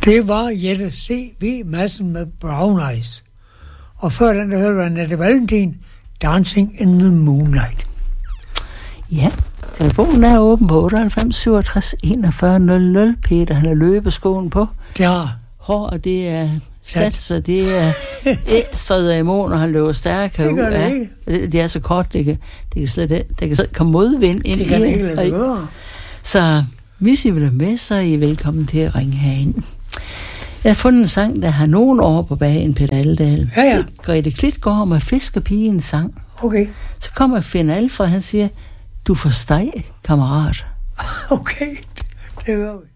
Det var Jette C.V. Madsen med Brown Eyes. Og før den, der hørte var Annette Valentin, Dancing in the Moonlight. Ja, telefonen er åben på 98 67 41 00. Peter, han har løbeskoen på. Det har. Hår, og det er sat, så det er strider imod, når han løber stærk Det gør det ikke. Det er så kort, det kan slet komme modvind ind det kan ikke lade sig gøre. Så hvis I vil have med, så er I velkommen til at ringe herind. Jeg har fundet en sang, der har nogen år på bagen, Peter Aldal. Ja. Det er Grete Klitgaard med Fiskerpigen sang. Okay. Så kommer Finn Alfred, han siger, du får steg, kammerat. Okay, det gør vi.